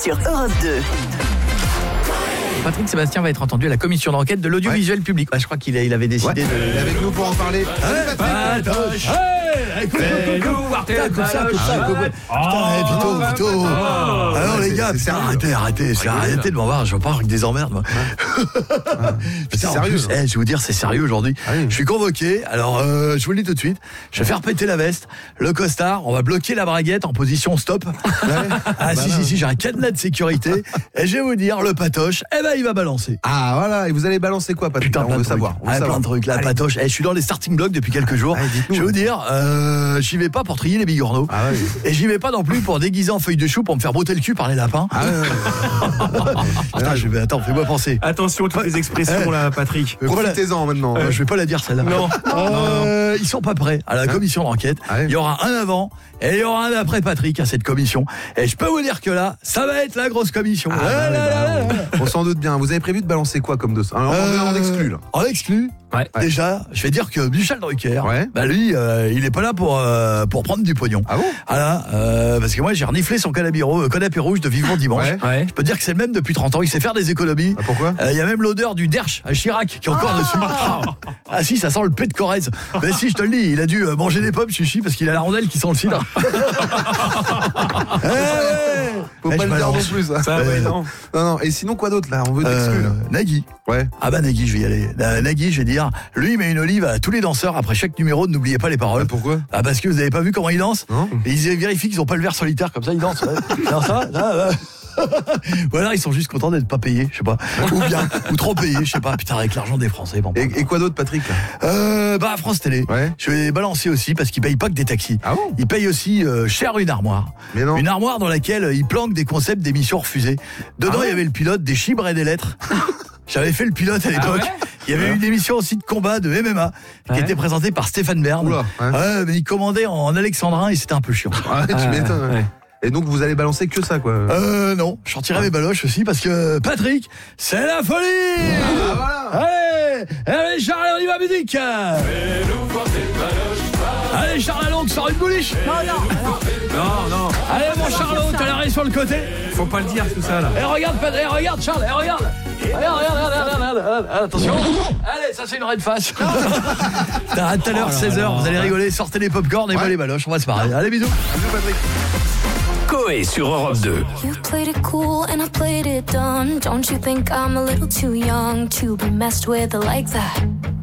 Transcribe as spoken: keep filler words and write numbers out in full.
sur Europe deux. Patrick Sébastien va être entendu à la commission d'enquête de l'audiovisuel ouais. public. Bah, je crois qu'il a, il avait décidé ouais. de... Il est avec nous pour en parler. Ouais, Patoche. Comme ça, comme ça. Putain, Vito, Vito. Alors les gars, arrêtez, arrêtez, arrêtez de m'en voir. Je veux pas avec des emmerdes, moi. C'est sérieux. Je vais vous dire, c'est sérieux aujourd'hui. Je suis convoqué. Alors, je vous le dis tout de suite. Je vais faire péter la veste, le costard. On va bloquer la braguette en position stop. Ah si, si, si, j'ai un cadenas de sécurité. Et je vais vous dire, le Patoche, eh ben, il va balancer. Ah voilà, et vous allez balancer quoi, Patrick? Putain, on veut savoir. On veut ah, savoir. Plein de trucs, la Patoche. Eh, je suis dans les starting blocks depuis quelques jours. Allez, je vais vous dire, euh, j'y vais pas pour trier les bigorneaux. Ah, ouais. Et j'y vais pas non plus pour déguiser en feuille de chou pour me faire brouter le cul par les lapins. Ah, ouais. Putain, je vais, attends, fais-moi penser. Attention, toutes les expressions eh, là, Patrick. Profitez-en maintenant. Euh, je vais pas la dire celle-là. Non. Euh, non. Ils sont pas prêts à la hein commission d'enquête. Ah, ouais. Il y aura un avant et il y aura un après Patrick à cette commission. Et je peux vous dire que là, ça va être la grosse commission. Ah, là, là, là, là. On s'en doute bien. Vous avez prévu de balancer quoi comme dossier? Alors, euh, on exclut là. On exclut. Ouais. Déjà, je vais dire que Michel Drucker, ouais. bah lui, euh, il est pas là pour euh, pour prendre du pognon. Ah bon? Voilà, euh, parce que moi j'ai reniflé son canapé, euh, canapé rouge de Vivement Dimanche. Ouais. Ouais. Je peux dire que c'est le même depuis trente ans. Il sait faire des économies. Ah, pourquoi? Il euh, y a même l'odeur du Dersch à Chirac qui est encore ah dessus. Ah, ah si, ça sent le pet de Corrèze. Mais si, je te le dis, il a dû euh, manger des pommes, chichi, parce qu'il a la rondelle qui sent le cidre. hey Faut hey, pas le dire non plus. Ça. Ça, ouais, non. non, non. Et sinon quoi d'autre là? On veut t'exclure. Euh, Nagui. Ouais. Ah bah Nagui, je vais y aller. Euh, Nagui, je vais dire, lui il met une olive à tous les danseurs après chaque numéro. N'oubliez pas les paroles. Ah, pourquoi? Ah parce que vous avez pas vu comment ils dansent. Non. Et ils vérifient qu'ils ont pas le verre solitaire comme ça, ils dansent. Ouais. Alors ça, là, ou alors ils sont juste contents d'être pas payés, je sais pas. Ou bien, ou trop payés, je sais pas. Putain, avec l'argent des Français. Bon, et, et quoi d'autre, Patrick? euh, Bah France Télé. Ouais. Je vais balancer aussi parce qu'ils payent pas que des taxis. Ah bon? Ils payent aussi euh, cher une armoire. Mais non. Une armoire dans laquelle ils planquent des concepts d'émissions refusées. Dedans, il ah ouais. y avait le pilote, des chibres et des lettres. J'avais fait le pilote à l'époque. Ah ouais. Il y avait ouais. une émission aussi de combat de M M A qui ouais. était présentée par Stéphane Bern. Oula, ouais. ouais, mais il commandait en alexandrin et c'était un peu chiant. Ah, tu ah, m'étonnes. Ouais. Et donc vous allez balancer que ça quoi? Euh non, je sortirai ah. mes baloches aussi parce que Patrick, c'est la folie. Ah, voilà. Allez, allez Charles, on y va musique. Allez Charles, allons, sors une bouliche. Non non. Non non. Allez mon Charlot, t'as l'arrêt sur le côté. Faut pas le dire tout ça là. Et regarde, et regarde Charles, et regarde. Regarde, regarde, regarde, regarde, regarde, attention. Allez, ça c'est une raide face. À tout à l'heure, seize heures, vous allez rigoler, sortez les popcorn et ouais. moi les baloches, on va se marrer. Allez, bisous. Bisous Patrick. Coé sur Europe deux. You played it cool and I played it dumb. Don't you think I'm a little too young to be messed with like that?